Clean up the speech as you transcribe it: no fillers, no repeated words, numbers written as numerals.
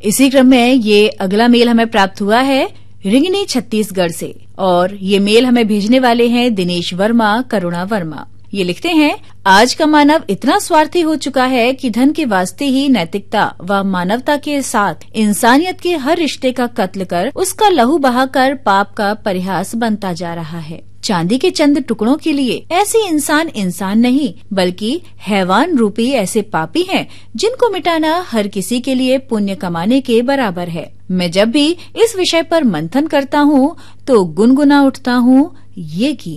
इसी क्रम में ये अगला मेल हमें प्राप्त हुआ है रिंगनी छत्तीसगढ़ से और ये मेल हमें भेजने वाले हैं दिनेश वर्मा, करुणा वर्मा। ये लिखते हैं, आज का मानव इतना स्वार्थी हो चुका है कि धन के वास्ते ही नैतिकता व मानवता के साथ इंसानियत के हर रिश्ते का कत्ल कर उसका लहू बहाकर पाप का परिहास बनता जा रहा है। चांदी के चंद टुकड़ों के लिए ऐसे इंसान नहीं बल्कि हैवान रूपी ऐसे पापी हैं जिनको मिटाना हर किसी के लिए पुण्य कमाने के बराबर है। मैं जब भी इस विषय पर मंथन करता हूँ तो गुनगुना उठता हूँ ये गीत।